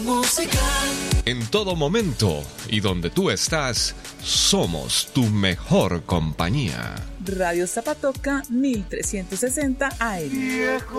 Música. En todo momento y donde tú estás, somos tu mejor compañía. Radio Zapatoca 1360 AM.